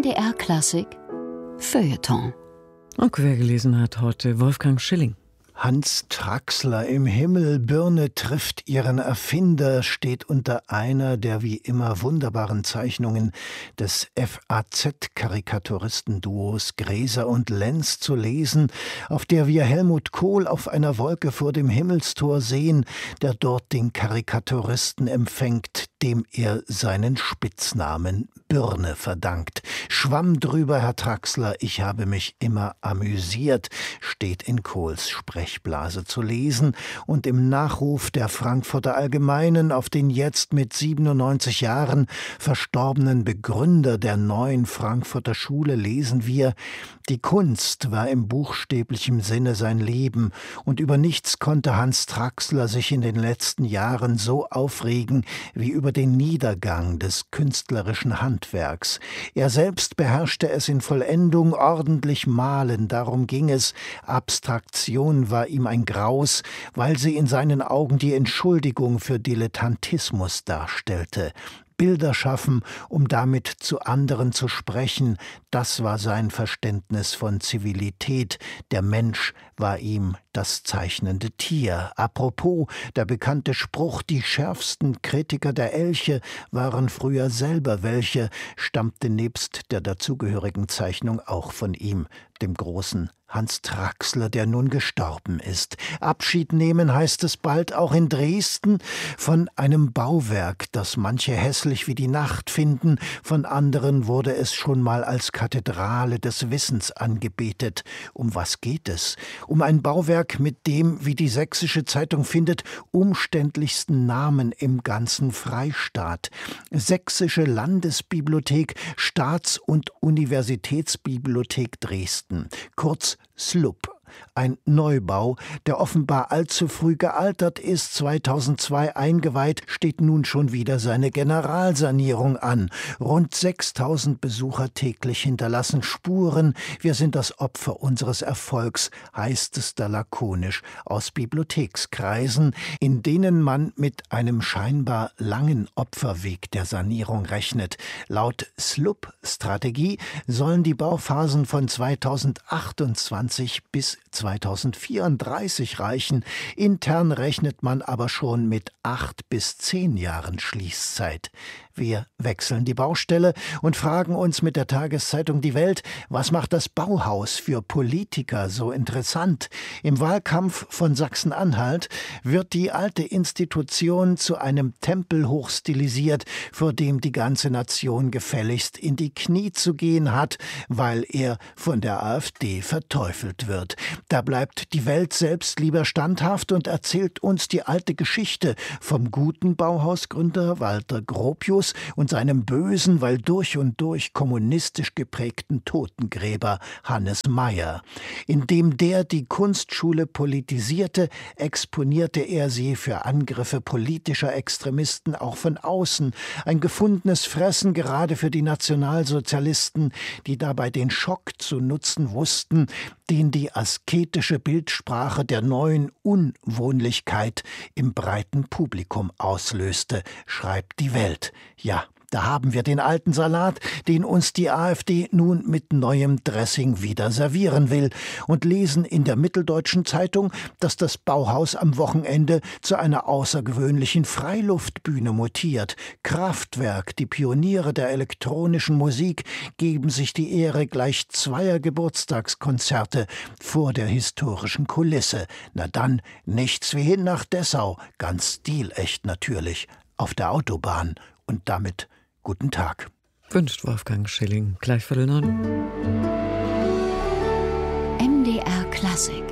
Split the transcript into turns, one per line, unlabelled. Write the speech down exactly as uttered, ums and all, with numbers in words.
M D R Klassik Feuilleton.
Und wer gelesen hat heute? Wolfgang Schilling.
Hans Traxler im Himmel, Birne trifft ihren Erfinder, steht unter einer der wie immer wunderbaren Zeichnungen des F A Z-Karikaturistenduos Gräser und Lenz zu lesen, auf der wir Helmut Kohl auf einer Wolke vor dem Himmelstor sehen, der dort den Karikaturisten empfängt, dem er seinen Spitznamen Birne verdankt. Schwamm drüber, Herr Traxler, ich habe mich immer amüsiert, steht in Kohls Sprechblase zu lesen, und im Nachruf der Frankfurter Allgemeinen auf den jetzt mit siebenundneunzig Jahren verstorbenen Begründer der neuen Frankfurter Schule lesen wir: Die Kunst war im buchstäblichen Sinne sein Leben, und über nichts konnte Hans Traxler sich in den letzten Jahren so aufregen wie über den Niedergang des künstlerischen Handwerks. Er selbst beherrschte es in Vollendung, ordentlich malen, darum ging es. Abstraktion war ihm ein Graus, weil sie in seinen Augen die Entschuldigung für Dilettantismus darstellte. Bilder schaffen, um damit zu anderen zu sprechen, das war sein Verständnis von Zivilität. Der Mensch war ihm das zeichnende Tier. Apropos, der bekannte Spruch, die schärfsten Kritiker der Elche waren früher selber welche, stammte nebst der dazugehörigen Zeichnung auch von ihm, dem großen Hans Traxler, der nun gestorben ist. Abschied nehmen heißt es bald auch in Dresden von einem Bauwerk, das manche hässlich wie die Nacht finden, von anderen wurde es schon mal als Kathedrale des Wissens angebetet. Um was geht es? Um ein Bauwerk mit dem, wie die Sächsische Zeitung findet, umständlichsten Namen im ganzen Freistaat. Sächsische Landesbibliothek, Staats- und Universitätsbibliothek Dresden, kurz S L U P. Ein Neubau, der offenbar allzu früh gealtert ist, zweitausendzwei eingeweiht, steht nun schon wieder seine Generalsanierung an. Rund sechstausend Besucher täglich hinterlassen Spuren. Wir sind das Opfer unseres Erfolgs, heißt es da lakonisch aus Bibliothekskreisen, in denen man mit einem scheinbar langen Opferweg der Sanierung rechnet. Laut S L U P-Strategie sollen die Bauphasen von zweitausendachtundzwanzig bis zweitausendvierunddreißig reichen. Intern rechnet man aber schon mit acht bis zehn Jahren Schließzeit. Wir wechseln die Baustelle und fragen uns mit der Tageszeitung Die Welt, was macht das Bauhaus für Politiker so interessant? Im Wahlkampf von Sachsen-Anhalt wird die alte Institution zu einem Tempel hochstilisiert, vor dem die ganze Nation gefälligst in die Knie zu gehen hat, weil er von der AfD verteufelt wird. Da bleibt die Welt selbst lieber standhaft und erzählt uns die alte Geschichte vom guten Bauhausgründer Walter Gropius und seinem bösen, weil durch und durch kommunistisch geprägten Totengräber Hannes Meyer. Indem der die Kunstschule politisierte, exponierte er sie für Angriffe politischer Extremisten auch von außen. Ein gefundenes Fressen gerade für die Nationalsozialisten, die dabei den Schock zu nutzen wussten, den die asketische Bildsprache der neuen Unwohnlichkeit im breiten Publikum auslöste, schreibt die Welt. Ja, da haben wir den alten Salat, den uns die AfD nun mit neuem Dressing wieder servieren will, und lesen in der Mitteldeutschen Zeitung, dass das Bauhaus am Wochenende zu einer außergewöhnlichen Freiluftbühne mutiert. Kraftwerk, die Pioniere der elektronischen Musik, geben sich die Ehre gleich zweier Geburtstagskonzerte vor der historischen Kulisse. Na dann, nichts wie hin nach Dessau, ganz stilecht natürlich, auf der Autobahn. Und damit guten Tag.
Wünscht Wolfgang Schilling. Gleich Viertel neun.
M D R Klassik.